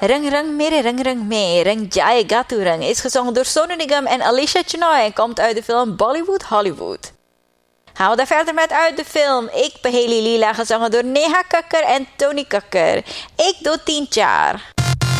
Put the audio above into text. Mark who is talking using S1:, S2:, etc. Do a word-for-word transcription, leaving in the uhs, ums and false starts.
S1: Rang Rang Mere Rang Rang Me, Rang Jayega Tu Rang is gezongen door Sonu Nigam en Alicia Chenoy en komt uit de film Bollywood Hollywood. Gaan we daar verder met uit de film Ik ben Haley Lila, gezongen door Neha Kakkar en Tony Kakkar. Ik doe tien jaar.